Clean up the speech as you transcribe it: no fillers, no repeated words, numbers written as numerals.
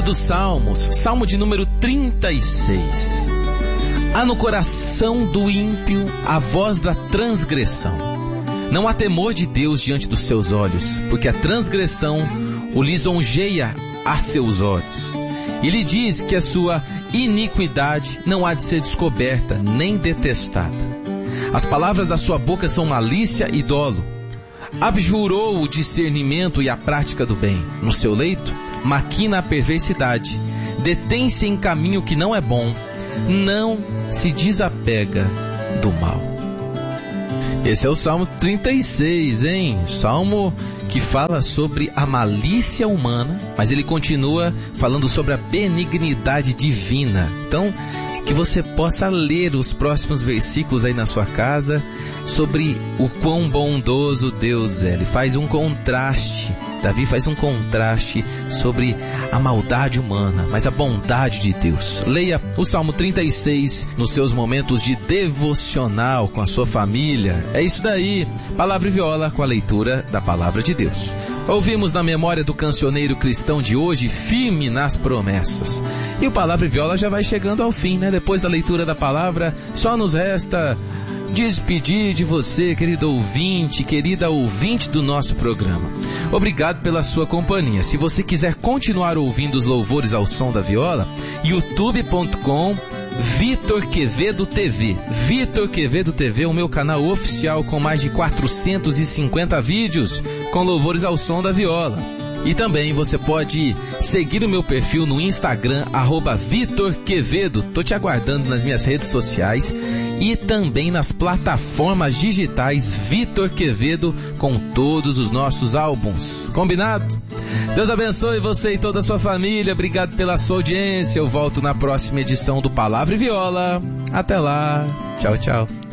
dos Salmos, Salmo de número 36. Há no coração do ímpio a voz da transgressão. Não há temor de Deus diante dos seus olhos, porque a transgressão o lisonjeia a seus olhos. E lhe diz que a sua iniquidade não há de ser descoberta, nem detestada. As palavras da sua boca são malícia e dolo. Abjurou o discernimento e a prática do bem. No seu leito, maquina a perversidade. Detém-se em caminho que não é bom. Não se desapega do mal. Esse é o Salmo 36, hein? Salmo que fala sobre a malícia humana, mas ele continua falando sobre a benignidade divina. Então, que você possa ler os próximos versículos aí na sua casa sobre o quão bondoso Deus é. Ele faz um contraste, Davi faz um contraste sobre a maldade humana, mas a bondade de Deus. Leia o Salmo 36 nos seus momentos de devocional com a sua família. É isso daí, Palavra e Viola com a leitura da Palavra de Deus. Ouvimos na memória do cancioneiro cristão de hoje, Firme nas Promessas. E o Palavra e Viola já vai chegando ao fim, né? Depois da leitura da palavra, só nos resta despedir de você, querido ouvinte, querida ouvinte do nosso programa. Obrigado pela sua companhia. Se você quiser continuar ouvindo os louvores ao som da viola, youtube.com Vitor Quevedo TV. Vitor Quevedo TV é o meu canal oficial com mais de 450 vídeos com louvores ao som da viola. E também você pode seguir o meu perfil no Instagram, @Vitor Quevedo. Tô te aguardando nas minhas redes sociais e também nas plataformas digitais Vitor Quevedo com todos os nossos álbuns. Combinado? Deus abençoe você e toda a sua família. Obrigado pela sua audiência. Eu volto na próxima edição do Palavra e Viola. Até lá. Tchau, tchau.